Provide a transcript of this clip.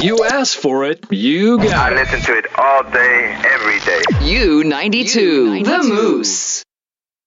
You asked for it, you got it. I listen to it all day, every day. U92, The Moose.